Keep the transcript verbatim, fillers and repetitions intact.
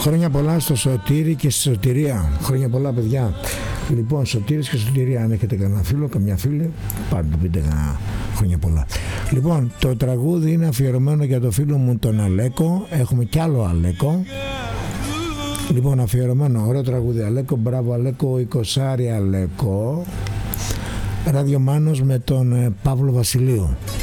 Χρόνια πολλά στο Σωτήρη και στη Σωτηρία. Χρόνια πολλά, παιδιά. Λοιπόν, Σωτήρης και Σωτηρία, αν έχετε κανένα φίλο, καμιά φίλη, πάρτε το, πείτε κανένα χρόνια πολλά. Λοιπόν, το τραγούδι είναι αφιερωμένο για το φίλο μου τον Αλέκο. Έχουμε κι άλλο Αλέκο. Λοιπόν, αφιερωμένο, ωραίο τραγούδι Αλέκο. Μπράβο Αλέκο, εικοσάρι Αλέκο. Ραδιομάνος με τον Παύλο Βασιλείο.